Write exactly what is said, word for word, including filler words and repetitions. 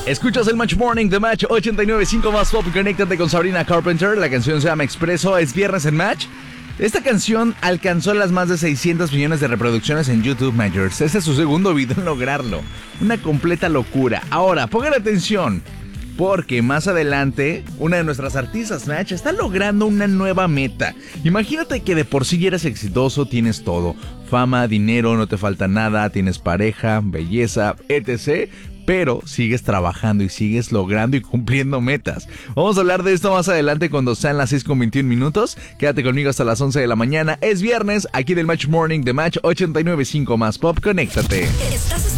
Escuchas el Match Morning de Match ochenta y nueve punto cinco más pop. Conéctate con Sabrina Carpenter. La canción se llama Expreso. Es viernes en Match. Esta canción alcanzó las más de seiscientos millones de reproducciones en YouTube Majors. Este es su segundo video en lograrlo. Una completa locura. Ahora, pongan atención, porque más adelante una de nuestras artistas, Match, está logrando una nueva meta. Imagínate que de por sí ya eres exitoso, tienes todo: fama, dinero, no te falta nada, tienes pareja, belleza, etcétera. Pero sigues trabajando y sigues logrando y cumpliendo metas. Vamos a hablar de esto más adelante cuando sean las seis con veintiún minutos. Quédate conmigo hasta las once de la mañana. Es viernes, aquí del Match Morning de Match ochenta y nueve punto cinco más pop. Conéctate.